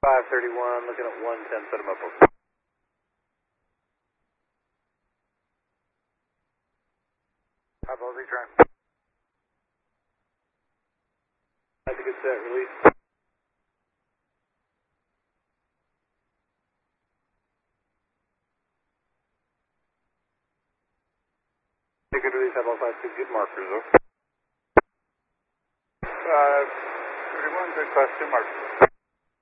531, looking at 110, set him up. Eyeball retry. That's a good set, release. Good release, eyeball 52, good markers, over. 31, good class 2 markers.